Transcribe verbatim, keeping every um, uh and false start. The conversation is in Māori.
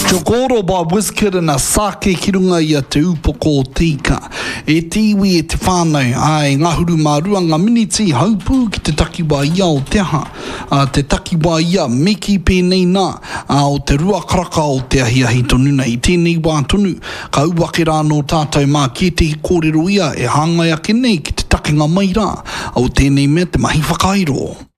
Chokoro ba wiskira na sake ki runga ia te upoko o tika. E tiwi e te whānau, ai ngā huru mārua, ngā miniti haupū ki te takiwa ia o te aha. Uh, te takiwa ia meki pēnei nā, uh, o te rua karaka o te ahiahi tonuna. I tēnei wā tonu, ka uake rā no tātou mā ki te kōrero ia e hāngai ake nei ki te takinga mai rā. O tēnei mea te mahi whakairo.